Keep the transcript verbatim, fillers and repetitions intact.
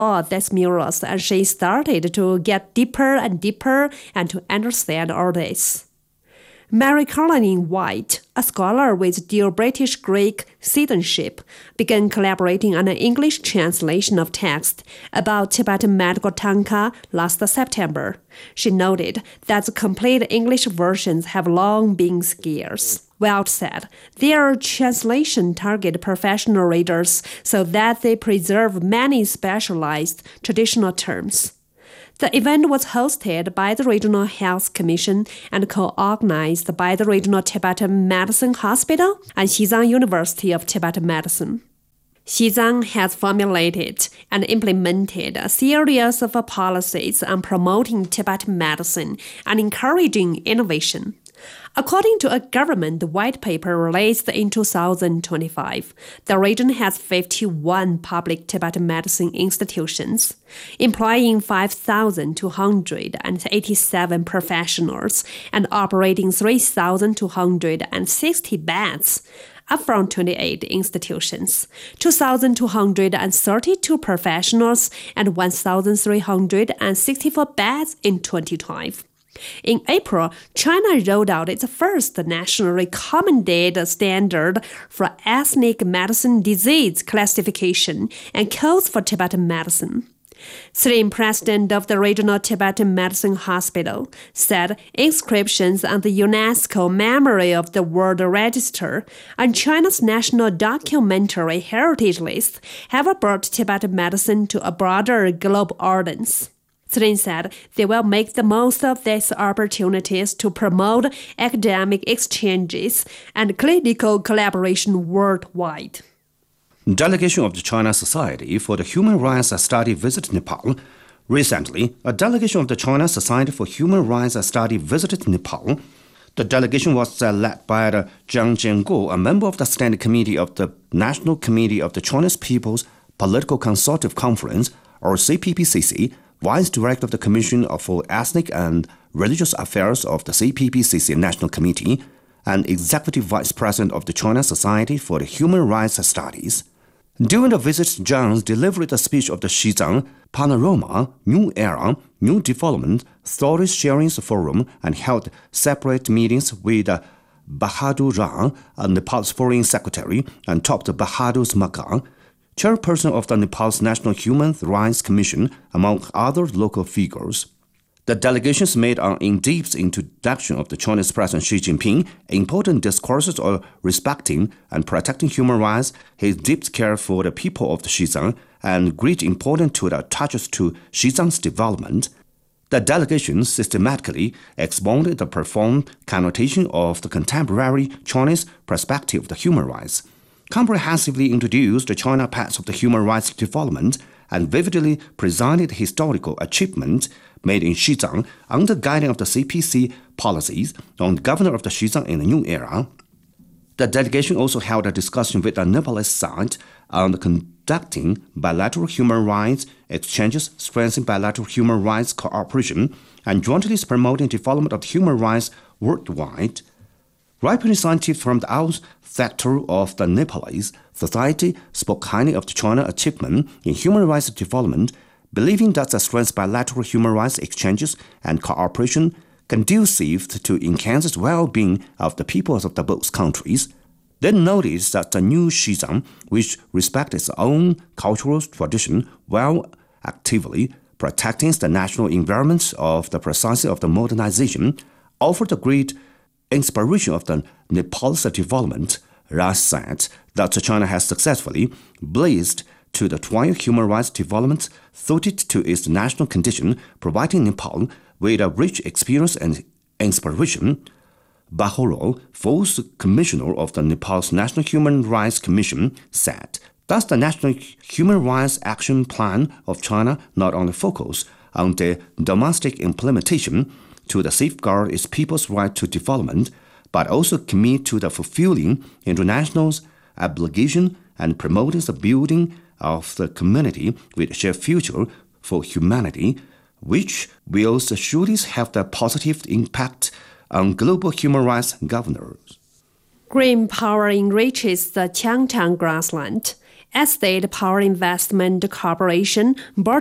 saw these mirrors and she started to get deeper and deeper and to understand all this. Mary Caroline White, a scholar with dual British Greek citizenship, began collaborating on an English translation of text about Tibetan medical tanka last September. She noted that the complete English versions have long been scarce. White said, their translation target professional readers so that they preserve many specialized traditional terms. The event was hosted by the Regional Health Commission and co-organized by the Regional Tibetan Medicine Hospital and Xizang University of Tibetan Medicine. Xizang has formulated and implemented a series of policies on promoting Tibetan medicine and encouraging innovation. According to a government white paper released in two thousand twenty-five, the region has fifty-one public Tibetan medicine institutions, employing five thousand two hundred eighty-seven professionals and operating three thousand two hundred sixty beds, up from twenty-eight institutions, two thousand two hundred thirty-two professionals, and one thousand three hundred sixty-four beds in twenty twelve. In April, China rolled out its first nationally recommended standard for ethnic medicine disease classification and codes for Tibetan medicine. Sitting president of the Regional Tibetan Medicine Hospital said inscriptions on the UNESCO Memory of the World Register and China's National Documentary Heritage List have brought Tibetan medicine to a broader global audience. Trin said they will make the most of these opportunities to promote academic exchanges and clinical collaboration worldwide. Delegation of the China Society for the Human Rights Study visited Nepal. Recently, a delegation of the China Society for Human Rights Study visited Nepal. The delegation was uh, led by the Jiang Jianguo, a member of the Standing Committee of the National Committee of the Chinese People's Political Consultative Conference, or C P P C C, Vice Director of the Commission for Ethnic and Religious Affairs of the C P P C C National Committee, and Executive Vice President of the China Society for the Human Rights Studies. During the visit, Zhang delivered a speech of the Xizang Panorama, New Era, New Development, Stories Sharing Forum, and held separate meetings with Bahadur Rang, Nepal's Foreign Secretary, and topped Bahadur Magar, chairperson of the Nepal's National Human Rights Commission, among other local figures. The delegations made an in-depth introduction of the Chinese President Xi Jinping, important discourses on respecting and protecting human rights, his deep care for the people of the Xizang, and great importance to the touches to Xizang's development. The delegation systematically expounded the profound connotation of the contemporary Chinese perspective of the human rights, comprehensively introduced the China path of the human rights development, and vividly presented historical achievements made in Xizang under guidance of the C P C policies on the governor of the Xizang in the new era. The delegation also held a discussion with the Nepalese side on conducting bilateral human rights exchanges, strengthening bilateral human rights cooperation, and jointly promoting development of human rights worldwide. Representatives from the out sector of the Nepalese society spoke highly of the China achievement in human rights development, believing that the strength bilateral human rights exchanges and cooperation conducive to enhance the well-being of the peoples of the both countries. They noticed that the new Xizang, which respects its own cultural tradition while actively protecting the national environment of the process of the modernization, offered a great inspiration of the Nepal's development. Ras said that China has successfully blazed to the twelve human rights development suited to its national condition, providing Nepal with a rich experience and inspiration. Bahoro, fourth commissioner of the Nepal's National Human Rights Commission, said that the National Human Rights Action Plan of China not only focus on the domestic implementation to the safeguard its people's right to development, but also commit to the fulfilling international obligation and promoting the building of the community with shared future for humanity, which will surely have the positive impact on global human rights governance. Green power enriches the Qiangtang grassland. Estate Power Investment Corporation bought